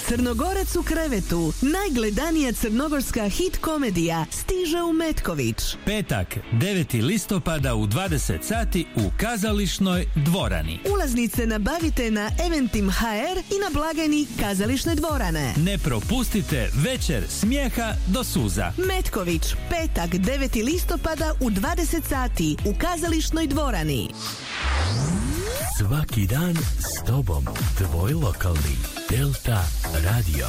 Crnogorac u krevetu, najgledanija crnogorska hit komedija, stiže u Metković. Petak, 9. listopada u 20 sati u Kazališnoj dvorani. Ulaznice nabavite na Eventim.hr i na blagajni Kazališne dvorane. Ne propustite večer smijeha do suza. Metković, petak, 9. listopada u 20 sati u Kazališnoj dvorani. Svaki dan s tobom, tvoj lokalni Delta Radio.